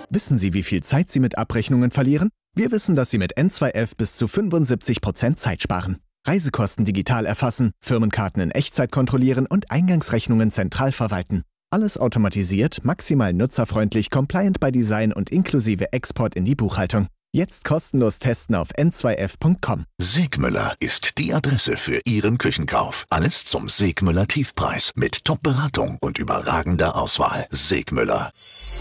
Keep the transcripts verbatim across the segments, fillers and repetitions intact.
Wissen Sie, wie viel Zeit Sie mit Abrechnungen verlieren? Wir wissen, dass Sie mit N zwei F bis zu fünfundsiebzig Prozent Zeit sparen. Reisekosten digital erfassen, Firmenkarten in Echtzeit kontrollieren und Eingangsrechnungen zentral verwalten. Alles automatisiert, maximal nutzerfreundlich, compliant by Design und inklusive Export in die Buchhaltung. Jetzt kostenlos testen auf n zwei f punkt com. Segmüller ist die Adresse für Ihren Küchenkauf. Alles zum Segmüller Tiefpreis mit Top-Beratung und überragender Auswahl. Segmüller.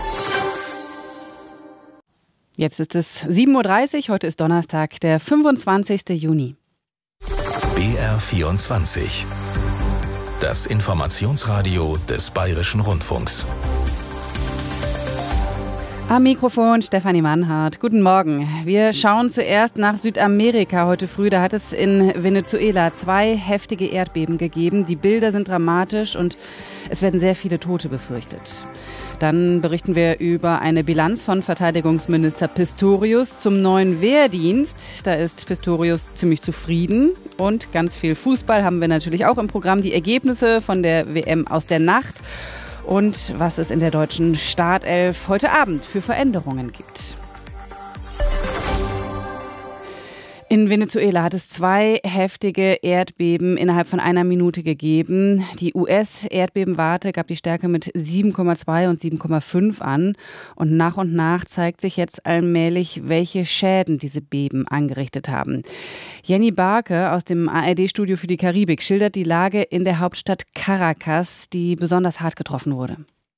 Jetzt ist es sieben Uhr dreißig, heute ist Donnerstag, der fünfundzwanzigsten Juni. B R vierundzwanzig. Das Informationsradio des Bayerischen Rundfunks. Am Mikrofon Stefanie Mannhardt. Guten Morgen. Wir schauen zuerst nach Südamerika heute früh. Da hat es in Venezuela zwei heftige Erdbeben gegeben. Die Bilder sind dramatisch und es werden sehr viele Tote befürchtet. Dann berichten wir über eine Bilanz von Verteidigungsminister Pistorius zum neuen Wehrdienst. Da ist Pistorius ziemlich zufrieden. Und ganz viel Fußball haben wir natürlich auch im Programm. Die Ergebnisse von der W M aus der Nacht. Und was es in der deutschen Startelf heute Abend für Veränderungen gibt. In Venezuela hat es zwei heftige Erdbeben innerhalb von einer Minute gegeben. Die U S-Erdbebenwarte gab die Stärke mit sieben Komma zwei und sieben Komma fünf an. Und nach und nach zeigt sich jetzt allmählich, welche Schäden diese Beben angerichtet haben. Jenny Barke aus dem A R D-Studio für die Karibik schildert die Lage in der Hauptstadt Caracas, die besonders hart getroffen wurde.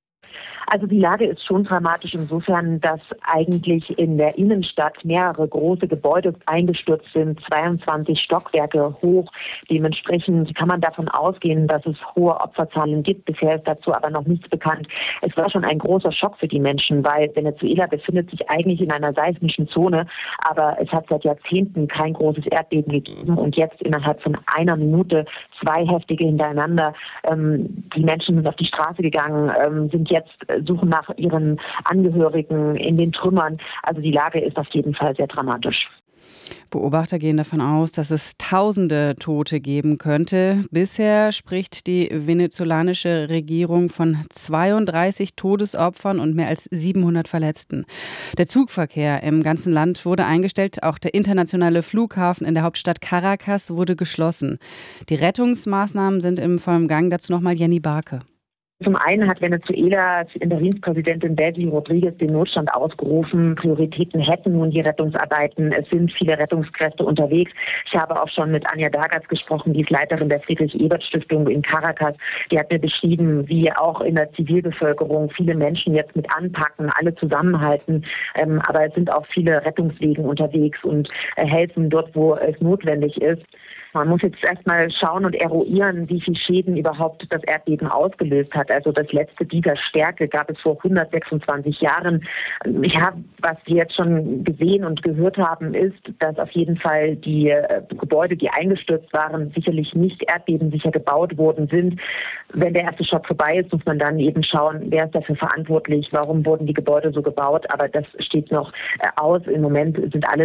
Also die Lage ist schon dramatisch insofern, dass eigentlich in der Innenstadt mehrere große Gebäude eingestürzt sind, zweiundzwanzig Stockwerke hoch. Dementsprechend kann man davon ausgehen, dass es hohe Opferzahlen gibt. Bisher ist dazu aber noch nichts bekannt. Es war schon ein großer Schock für die Menschen, weil Venezuela befindet sich eigentlich in einer seismischen Zone, aber es hat seit Jahrzehnten kein großes Erdbeben gegeben und jetzt innerhalb von einer Minute zwei heftige hintereinander. Ähm, die Menschen sind auf die Straße gegangen, ähm, sind jetzt suchen nach ihren Angehörigen in den Trümmern. Also die Lage ist auf jeden Fall sehr dramatisch. Beobachter gehen davon aus, dass es tausende Tote geben könnte. Bisher spricht die venezolanische Regierung von zweiunddreißig Todesopfern und mehr als siebenhundert Verletzten. Der Zugverkehr im ganzen Land wurde eingestellt. Auch der internationale Flughafen in der Hauptstadt Caracas wurde geschlossen. Die Rettungsmaßnahmen sind im vollen Gang. Dazu nochmal Jenny Barke. Zum einen hat Venezuelas Interimspräsidentin Delcy Rodriguez den Notstand ausgerufen. Prioritäten hätten nun die Rettungsarbeiten. Es sind viele Rettungskräfte unterwegs. Ich habe auch schon mit Anja Dagatz gesprochen, die ist Leiterin der Friedrich-Ebert-Stiftung in Caracas. Die hat mir beschrieben, wie auch in der Zivilbevölkerung viele Menschen jetzt mit anpacken, alle zusammenhalten. Ähm, aber es sind auch viele Rettungswegen unterwegs und äh, helfen dort, wo es notwendig ist. Man muss jetzt erstmal schauen und eruieren, wie viele Schäden überhaupt das Erdbeben ausgelöst hat. Also das letzte dieser Stärke gab es vor hundertsechsundzwanzig Jahren. Ich habe, was wir jetzt schon gesehen und gehört haben, ist, dass auf jeden Fall die äh, Gebäude, die eingestürzt waren, sicherlich nicht erdbebensicher gebaut worden sind. Wenn der erste Schock vorbei ist, muss man dann eben schauen, wer ist dafür verantwortlich, warum wurden die Gebäude so gebaut. Aber das steht noch äh, aus. Im Moment sind alle